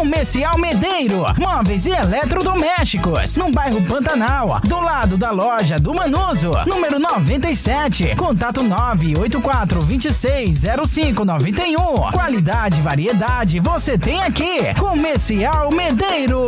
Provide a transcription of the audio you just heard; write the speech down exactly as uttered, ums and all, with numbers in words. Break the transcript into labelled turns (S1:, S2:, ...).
S1: Comercial Medeiro, móveis e eletrodomésticos, no bairro Pantanal, do lado da loja do Manuso, número noventa e sete. Contato nove oito quatro dois seis zero cinco nove um. Qualidade e variedade você tem aqui. Comercial Medeiro.